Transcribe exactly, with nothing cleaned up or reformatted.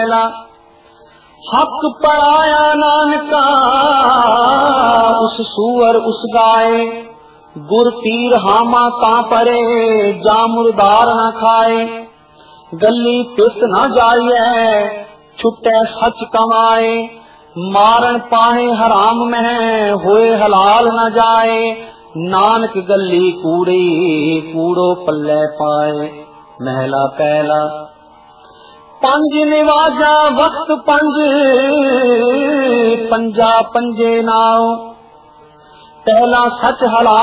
हक पर आया नानका उस सूअर उस गाय, गुर तीर हामा का परे जा मुर्दार न खाए। गली पिस न जाइए छुटे सच कमाए, मारन पाए हराम में होए हलाल न जाए। नानक गली कूड़ी कूड़ो पल्ले पाए। महला पहला पंज निवाजा वक्त पंज पंजा पंजे नाव, पहला सच हलाल